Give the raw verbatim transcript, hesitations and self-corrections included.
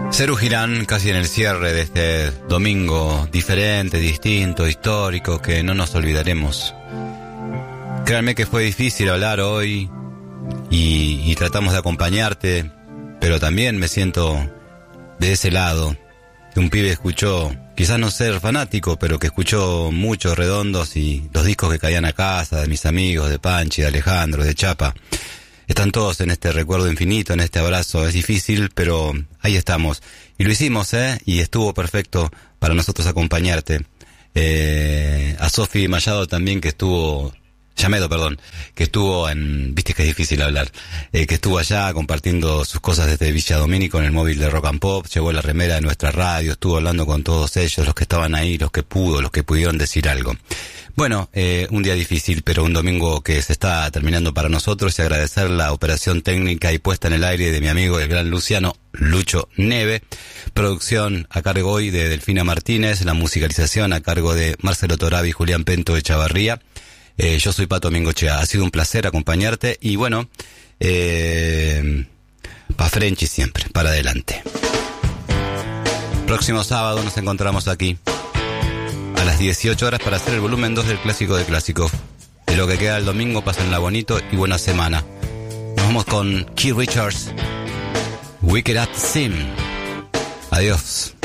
Serú Girán, casi en el cierre de este domingo diferente, distinto, histórico, que no nos olvidaremos. Créanme que fue difícil hablar hoy y, y tratamos de acompañarte, pero también me siento de ese lado, que un pibe escuchó, quizás no ser fanático, pero que escuchó muchos Redondos y los discos que caían a casa, de mis amigos, de Panchi, de Alejandro, de Chapa. Están todos en este recuerdo infinito, en este abrazo. Es difícil, pero ahí estamos. Y lo hicimos, ¿eh? Y estuvo perfecto para nosotros acompañarte. Eh, a Sofi Mallado también, que estuvo... Llamedo, perdón, que estuvo en... Viste que es difícil hablar. Eh, que estuvo allá compartiendo sus cosas desde Villa Domínico en el móvil de Rock and Pop. Llevó la remera de nuestra radio. Estuvo hablando con todos ellos, los que estaban ahí, los que pudo, los que pudieron decir algo. Bueno, eh, un día difícil, pero un domingo que se está terminando para nosotros, y agradecer la operación técnica y puesta en el aire de mi amigo el gran Luciano Lucho Neve, producción a cargo hoy de Delfina Martínez, la musicalización a cargo de Marcelo Torabi y Julián Pento de Chavarría. Eh, yo soy Pato Mingochea, ha sido un placer acompañarte y bueno, eh, pa' Frenchy siempre, para adelante. Próximo sábado nos encontramos aquí a las dieciocho horas para hacer el volumen dos del Clásico de Clásicos. De lo que queda el domingo, pásenla bonito y buena semana. Nos vamos con Keith Richards, Wicked at Sim. Adiós.